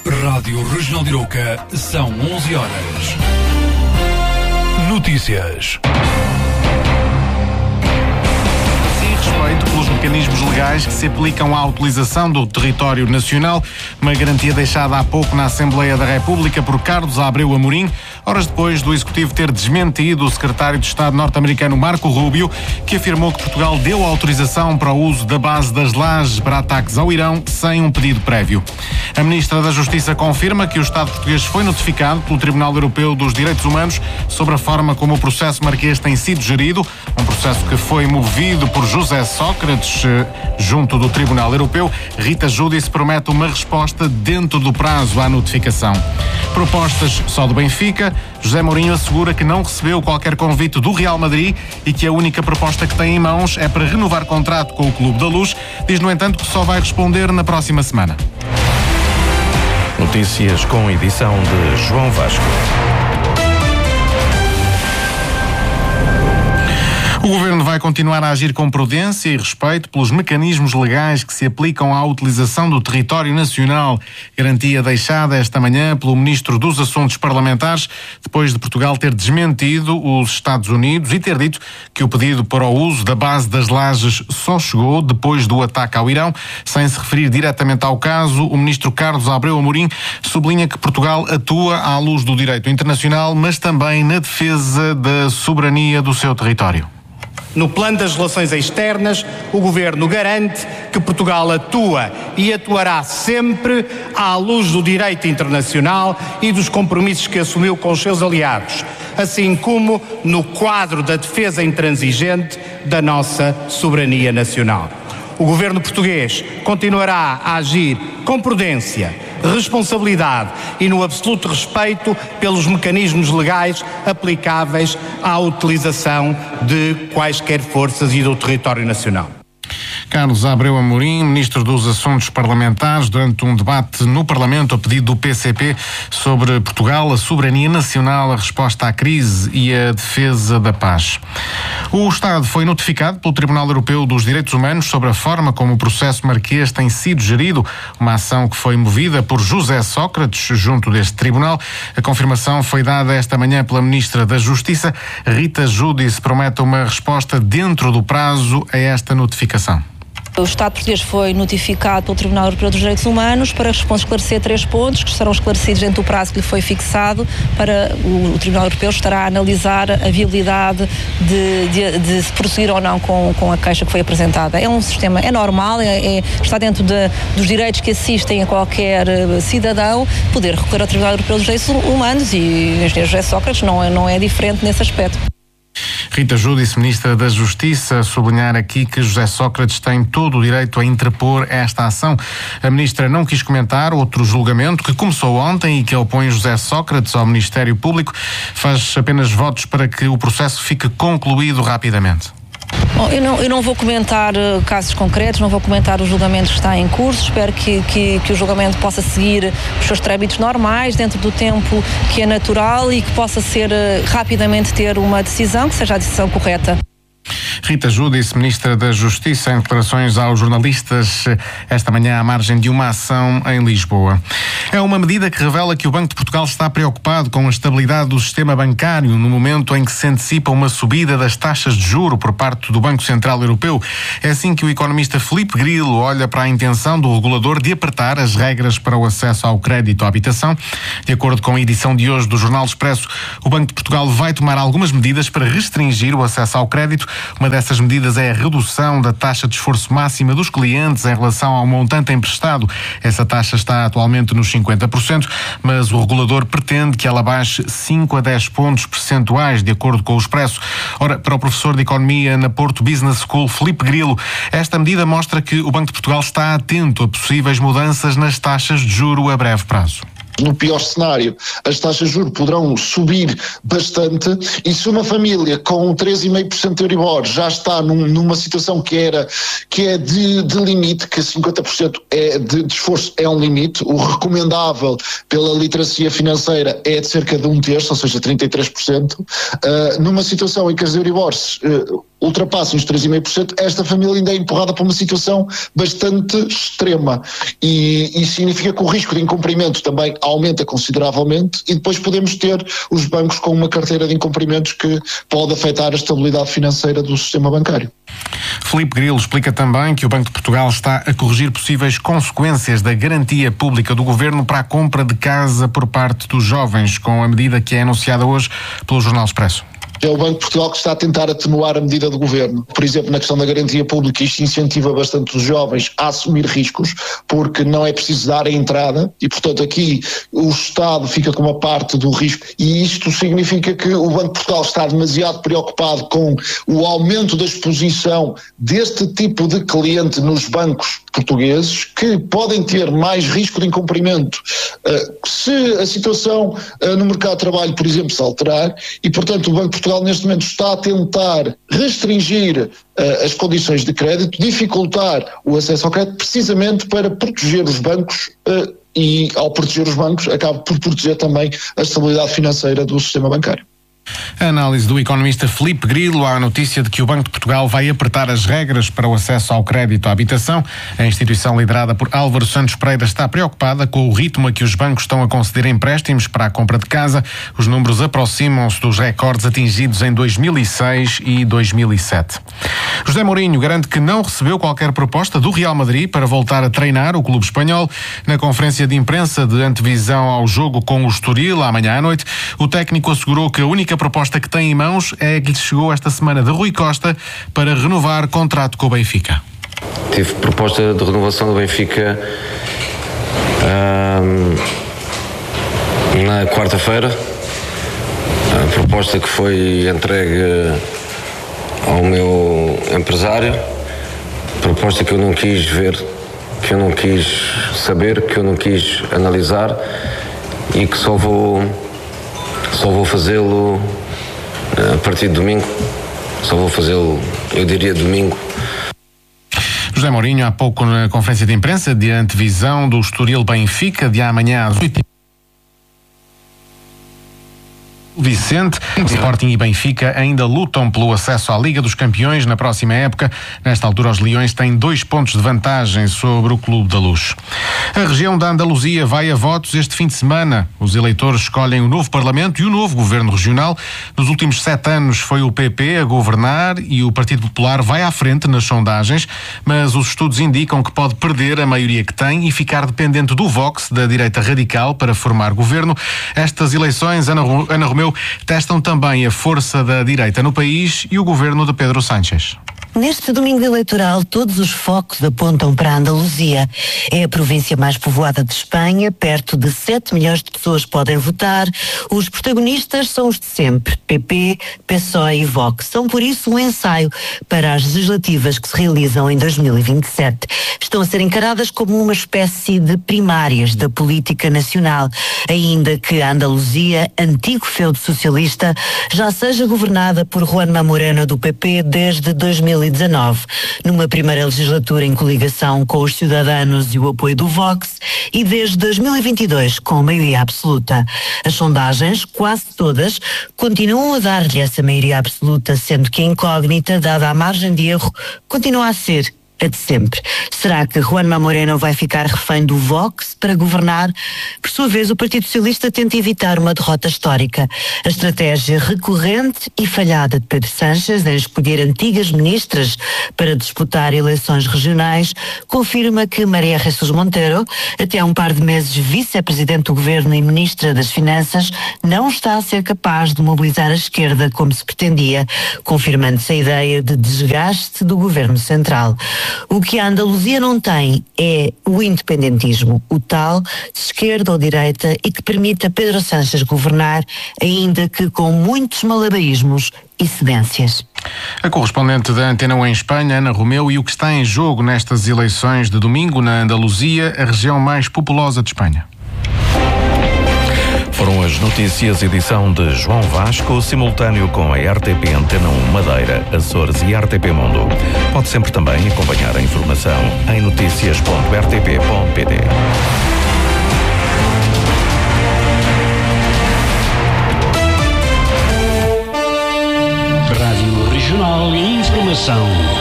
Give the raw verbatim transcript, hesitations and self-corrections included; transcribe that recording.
Rádio Regional de Arouca, são onze horas. Notícias. Respeito pelos mecanismos legais que se aplicam à utilização do território nacional, uma garantia deixada há pouco na Assembleia da República por Carlos Abreu Amorim, horas depois do Executivo ter desmentido o secretário de Estado norte-americano Marco Rubio, que afirmou que Portugal deu autorização para o uso da base das Lajes para ataques ao Irão sem um pedido prévio. A Ministra da Justiça confirma que o Estado português foi notificado pelo Tribunal Europeu dos Direitos Humanos sobre a forma como o processo Marquês tem sido gerido, um processo que foi movido por José Sócrates junto do Tribunal Europeu. Rita Júdice promete uma resposta dentro do prazo à notificação. Propostas só do Benfica. José Mourinho assegura que não recebeu qualquer convite do Real Madrid e que a única proposta que tem em mãos é para renovar contrato com o Clube da Luz. Diz, no entanto, que só vai responder na próxima semana. Notícias com edição de João Vasco. O Governo vai continuar a agir com prudência e respeito pelos mecanismos legais que se aplicam à utilização do território nacional. Garantia deixada esta manhã pelo Ministro dos Assuntos Parlamentares, depois de Portugal ter desmentido os Estados Unidos e ter dito que o pedido para o uso da base das Lajes só chegou depois do ataque ao Irão. Sem se referir diretamente ao caso, o Ministro Carlos Abreu Amorim sublinha que Portugal atua à luz do direito internacional, mas também na defesa da soberania do seu território. No plano das relações externas, o Governo garante que Portugal atua e atuará sempre à luz do direito internacional e dos compromissos que assumiu com os seus aliados, assim como no quadro da defesa intransigente da nossa soberania nacional. O Governo português continuará a agir com prudência, responsabilidade e no absoluto respeito pelos mecanismos legais aplicáveis à utilização de quaisquer forças e do território nacional. Carlos Abreu Amorim, Ministro dos Assuntos Parlamentares, durante um debate no Parlamento a pedido do P C P sobre Portugal, a soberania nacional, a resposta à crise e a defesa da paz. O Estado foi notificado pelo Tribunal Europeu dos Direitos Humanos sobre a forma como o processo Marquês tem sido gerido, uma ação que foi movida por José Sócrates junto deste tribunal. A confirmação foi dada esta manhã pela Ministra da Justiça. Rita Júdice promete uma resposta dentro do prazo a esta notificação. O Estado português foi notificado pelo Tribunal Europeu dos Direitos Humanos para esclarecer três pontos que serão esclarecidos dentro do prazo que lhe foi fixado. Para o, o Tribunal Europeu estará a analisar a viabilidade de, de, de se prosseguir ou não com, com a queixa que foi apresentada. É um sistema, é normal, é, é, está dentro de, dos direitos que assistem a qualquer cidadão poder recorrer ao Tribunal Europeu dos Direitos Humanos, e o engenheiro José Sócrates não é, não é diferente nesse aspecto. Rita Júdice, Ministra da Justiça, sublinhar aqui que José Sócrates tem todo o direito a interpor esta ação. A Ministra não quis comentar outro julgamento que começou ontem e que opõe José Sócrates ao Ministério Público. Faz apenas votos para que o processo fique concluído rapidamente. Bom, eu, não, eu não vou comentar uh, casos concretos, não vou comentar o julgamento que está em curso. Espero que, que, que o julgamento possa seguir os seus trâmites normais, dentro do tempo que é natural, e que possa ser uh, rapidamente ter uma decisão que seja a decisão correta. Rita Júdice, Ministra da Justiça, em declarações aos jornalistas esta manhã à margem de uma ação em Lisboa. É uma medida que revela que o Banco de Portugal está preocupado com a estabilidade do sistema bancário no momento em que se antecipa uma subida das taxas de juro por parte do Banco Central Europeu. É assim que o economista Filipe Grilo olha para a intenção do regulador de apertar as regras para o acesso ao crédito à habitação. De acordo com a edição de hoje do Jornal Expresso, o Banco de Portugal vai tomar algumas medidas para restringir o acesso ao crédito. Uma dessas medidas é a redução da taxa de esforço máxima dos clientes em relação ao montante emprestado. Essa taxa está atualmente nos cinquenta por cento, mas o regulador pretende que ela baixe cinco a dez pontos percentuais, de acordo com o Expresso. Ora, para o professor de Economia na Porto Business School, Filipe Grilo, esta medida mostra que o Banco de Portugal está atento a possíveis mudanças nas taxas de juro a breve prazo. No pior cenário, as taxas de juros poderão subir bastante, e se uma família com três vírgula cinco por cento de Euribor já está num, numa situação que, era, que é de, de limite, que cinquenta por cento é de, de esforço é um limite, o recomendável pela literacia financeira é de cerca de um terço, ou seja, trinta e três por cento, uh, numa situação em que as Euribors uh, ultrapassem os três vírgula cinco por cento, esta família ainda é empurrada para uma situação bastante extrema e isso significa que o risco de incumprimento também aumenta consideravelmente e depois podemos ter os bancos com uma carteira de incumprimentos que pode afetar a estabilidade financeira do sistema bancário. Filipe Grilo explica também que o Banco de Portugal está a corrigir possíveis consequências da garantia pública do Governo para a compra de casa por parte dos jovens, com a medida que é anunciada hoje pelo Jornal Expresso. É o Banco de Portugal que está a tentar atenuar a medida do Governo. Por exemplo, na questão da garantia pública, isto incentiva bastante os jovens a assumir riscos, porque não é preciso dar a entrada e, portanto, aqui o Estado fica com uma parte do risco e isto significa que o Banco de Portugal está demasiado preocupado com o aumento da exposição deste tipo de cliente nos bancos portugueses, que podem ter mais risco de incumprimento uh, se a situação uh, no mercado de trabalho, por exemplo, se alterar e, portanto, o Banco de Portugal neste momento está a tentar restringir uh, as condições de crédito, dificultar o acesso ao crédito, precisamente para proteger os bancos uh, e, ao proteger os bancos, acaba por proteger também a estabilidade financeira do sistema bancário. A análise do economista Filipe Grilo à notícia de que o Banco de Portugal vai apertar as regras para o acesso ao crédito à habitação. A instituição liderada por Álvaro Santos Pereira está preocupada com o ritmo a que os bancos estão a conceder empréstimos para a compra de casa. Os números aproximam-se dos recordes atingidos em dois mil e seis e dois mil e sete. José Mourinho garante que não recebeu qualquer proposta do Real Madrid para voltar a treinar o clube espanhol. Na conferência de imprensa de antevisão ao jogo com o Estoril, amanhã à noite, o técnico assegurou que a única proposta que tem em mãos é a que lhe chegou esta semana de Rui Costa para renovar contrato com o Benfica. Tive proposta de renovação do Benfica hum, na quarta-feira, a proposta que foi entregue ao meu empresário, proposta que eu não quis ver, que eu não quis saber, que eu não quis analisar e que só vou só vou fazê-lo a partir de domingo, só vou fazê-lo, eu diria domingo. José Mourinho, há pouco na conferência de imprensa de antevisão do Estoril Benfica, de amanhã às oito. Vicente, Sporting e Benfica ainda lutam pelo acesso à Liga dos Campeões na próxima época. Nesta altura, os Leões têm dois pontos de vantagem sobre o Clube da Luz. A região da Andaluzia vai a votos este fim de semana. Os eleitores escolhem o novo Parlamento e o novo Governo Regional. Nos últimos sete anos foi o P P a governar e o Partido Popular vai à frente nas sondagens, mas os estudos indicam que pode perder a maioria que tem e ficar dependente do Vox, da direita radical, para formar governo. Estas eleições, Ana, Ana Romeu, testam também a força da direita no país e o governo de Pedro Sánchez. Neste domingo eleitoral, todos os focos apontam para a Andaluzia. É a província mais povoada de Espanha, perto de sete milhões de pessoas podem votar. Os protagonistas são os de sempre, P P, P S O E e Vox. São, por isso, um ensaio para as legislativas que se realizam em dois mil e vinte e sete. Estão a ser encaradas como uma espécie de primárias da política nacional, ainda que a Andaluzia, antigo feudo socialista, já seja governada por Juanma Moreno do P P desde dois mil e dezanove, numa primeira legislatura em coligação com os Ciudadanos e o apoio do Vox, e desde dois mil e vinte e dois com maioria absoluta. As sondagens, quase todas, continuam a dar-lhe essa maioria absoluta, sendo que a incógnita, dada a margem de erro, continua a ser a de sempre. Será que Juanma Moreno vai ficar refém do Vox para governar? Por sua vez, o Partido Socialista tenta evitar uma derrota histórica. A estratégia recorrente e falhada de Pedro Sánchez em escolher antigas ministras para disputar eleições regionais confirma que Maria Jesus Montero, até há um par de meses vice-presidente do governo e ministra das Finanças, não está a ser capaz de mobilizar a esquerda como se pretendia, confirmando-se a ideia de desgaste do governo central. O que a Andaluzia não tem é o independentismo, o tal de esquerda ou direita, e que permite a Pedro Sánchez governar, ainda que com muitos malabarismos e cedências. A correspondente da Antena um em Espanha, Ana Romeu, e o que está em jogo nestas eleições de domingo na Andaluzia, a região mais populosa de Espanha. Foram as notícias, edição de João Vasco, simultâneo com a R T P Antena um Madeira, Açores e R T P Mundo. Pode sempre também acompanhar a informação em notícias ponto r t p ponto p t. Rádio Regional e Informação